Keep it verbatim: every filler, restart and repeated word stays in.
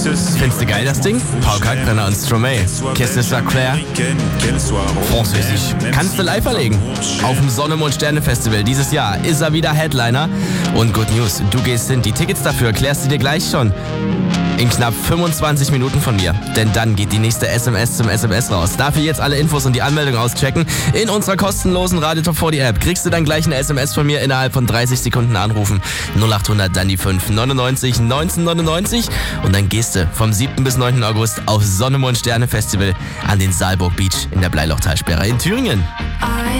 Findest du geil das Ding? Paul Kalkbrenner und Stromae. Qu'est-ce que ça, Claire? Französisch. Kannst du live erlegen. Auf dem Sonne Mond Sterne Festival dieses Jahr ist er wieder Headliner. Und Good News, du gehst hin. Die Tickets dafür klärst du dir gleich schon in knapp fünfundzwanzig Minuten von mir. Denn dann geht die nächste S M S zum S M S raus. Dafür jetzt alle Infos und die Anmeldung auschecken. In unserer kostenlosen Radio Top vierzig App kriegst du dann gleich eine S M S von mir innerhalb von dreißig Sekunden anrufen. null acht hundert, dann die fünf, neunundneunzig, neunzehnhundertneunundneunzig. Und dann gehst du vom siebten bis neunten August auf Sonne Mond Sterne Festival an den Saalburg Beach in der Bleilochtalsperre in Thüringen.